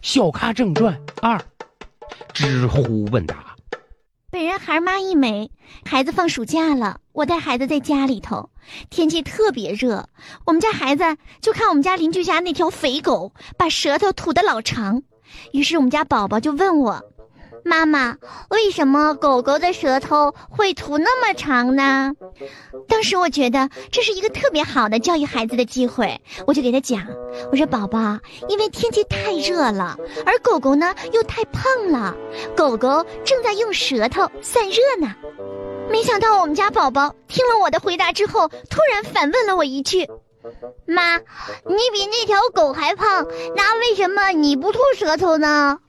小咖正传2，知乎问答。 本人孩妈一枚，孩子放暑假了，我带孩子在家里头，天气特别热，我们家孩子就看我们家邻居家那条肥狗把舌头吐得老长，于是我们家宝宝就问我，妈妈，为什么狗狗的舌头会吐那么长呢？当时我觉得这是一个特别好的教育孩子的机会，我就给他讲，我说宝宝，因为天气太热了，而狗狗呢又太胖了，狗狗正在用舌头散热呢。没想到我们家宝宝听了我的回答之后，突然反问了我一句，妈，你比那条狗还胖，那为什么你不吐舌头呢？